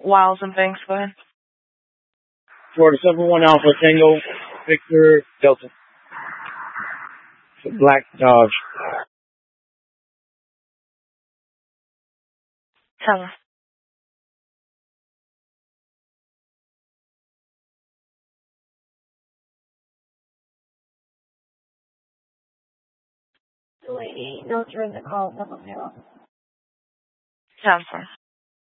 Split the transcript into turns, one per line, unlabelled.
Wiles and Banks, go ahead.
For the 7-1 Alpha Tango, Victor Delta. The Black Dodge.
Teller.
Lady, no, during the call, 00.
Transfer.